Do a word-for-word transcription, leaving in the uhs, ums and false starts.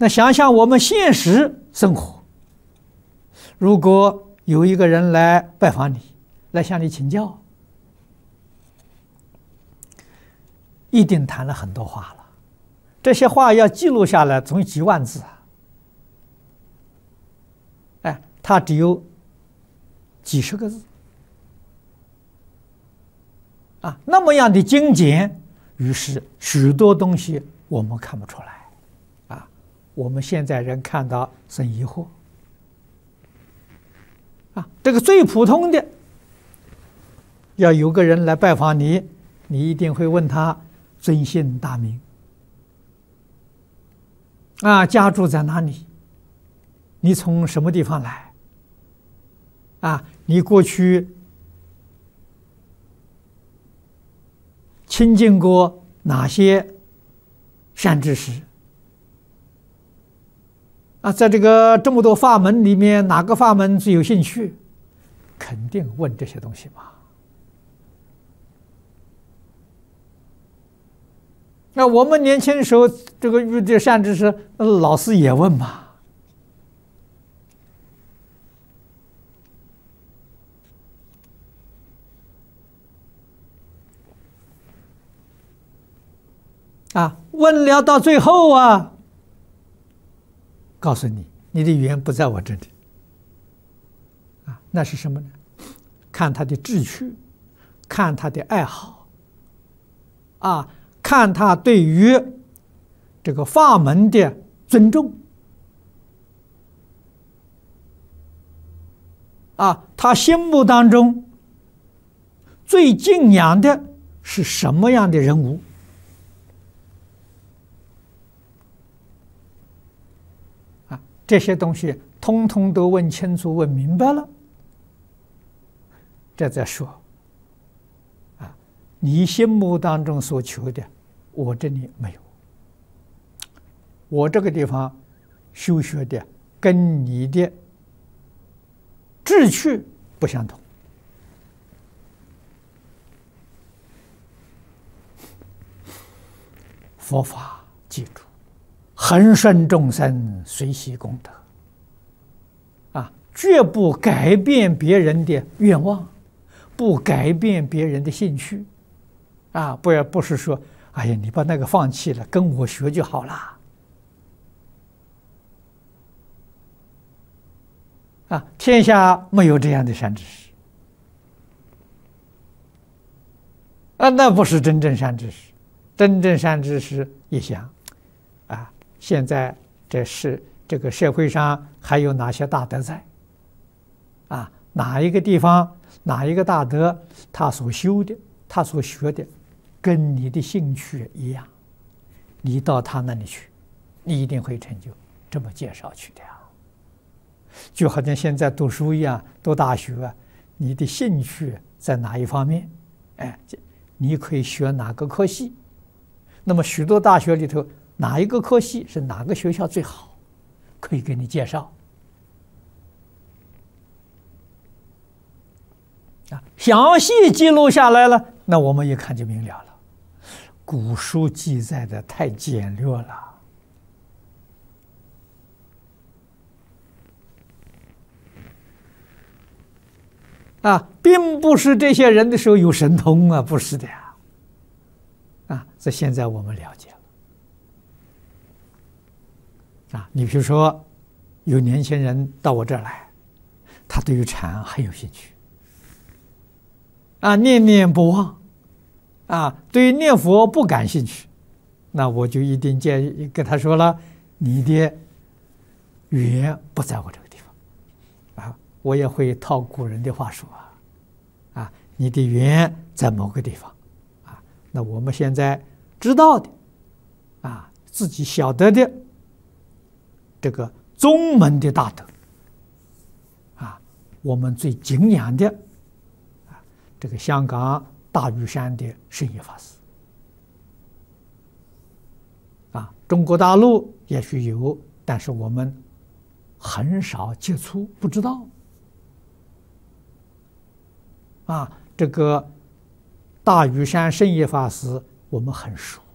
那想想我们现实生活，如果有一个人来拜访你，来向你请教，一定谈了很多话了。这些话要记录下来，总几万字啊！哎，他只有几十个字啊，那么样的精简，于是许多东西我们看不出来啊。我们现在人看到生疑惑啊。这个最普通的，要有个人来拜访你，你一定会问他尊姓大名啊，家住在哪里？你从什么地方来？啊，你过去亲近过哪些善知识？啊，在这个这么多法门里面，哪个法门最有兴趣？肯定问这些东西嘛。那我们年轻时候，这个遇这善知识，老师也问嘛。啊，问了到最后啊，告诉你，你的缘不在我这里。啊，那是什么呢？看他的志趣，看他的爱好，啊。看他对于这个法门的尊重啊，他心目当中最敬仰的是什么样的人物啊？这些东西通通都问清楚、问明白了，这再说。你心目当中所求的，我这里没有。我这个地方修学的跟你的志趣不相同。佛法记住，恒顺众生，随喜功德。啊，绝不改变别人的愿望，不改变别人的兴趣。啊，不要不是说，哎呀，你把那个放弃了，跟我学就好了。啊，天下没有这样的善知识。啊，那不是真正善知识。真正善知识一想，啊，现在这是这个社会上还有哪些大德在？啊，哪一个地方哪一个大德，他所修的，他所学的。跟你的兴趣一样，你到他那里去，你一定会成就。这么介绍去的呀，就好像现在读书一样，读大学啊，你的兴趣在哪一方面？哎，你可以学哪个科系？那么许多大学里头，哪一个科系是哪个学校最好，可以给你介绍。啊，详细记录下来了，那我们一看就明了了。古书记载的太简略了，啊，并不是这些人的时候有神通啊，不是的呀，啊，这现在我们了解了，啊，你比如说，有年轻人到我这儿来，他对于禅很有兴趣，啊，念念不忘。啊，对于念佛不感兴趣，那我就一定建议跟他说了，你的缘不在我这个地方，啊，我也会套古人的话说啊，啊，你的缘在某个地方，啊，那我们现在知道的，啊，自己晓得的这个宗门的大德，啊，我们最敬仰的，啊，这个香港大屿山的圣严法师，啊，中国大陆也许有，但是我们很少接触，不知道。啊，这个大屿山圣严法师我们很熟，